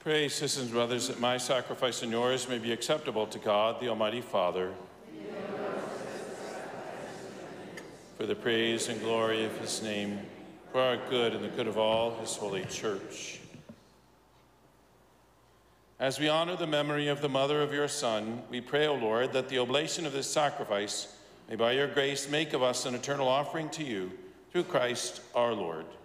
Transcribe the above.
Pray, sisters and brothers, that my sacrifice and yours may be acceptable to God, the Almighty Father, for the praise and glory of his name, for our good and the good of all his holy church. As we honor the memory of the mother of your Son, we pray, O Lord, that the oblation of this sacrifice may by your grace make of us an eternal offering to you, through Christ our Lord.